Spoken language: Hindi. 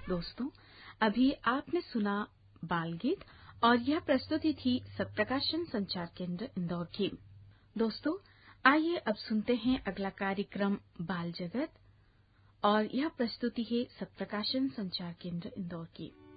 दोस्तों, अभी आपने सुना बाल गीत और यह प्रस्तुति थी सत्प्रकाशन संचार केंद्र इंदौर की। दोस्तों, आइए अब सुनते हैं अगला कार्यक्रम बाल जगत और यह प्रस्तुति है सत्प्रकाशन संचार केंद्र इंदौर की।